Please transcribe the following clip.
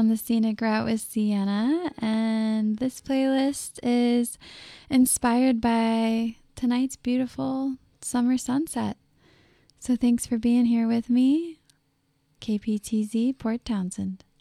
down the scenic route with Sienna, and this playlist is inspired by tonight's beautiful summer sunset. So thanks for being here with me. KPTZ, Port Townsend.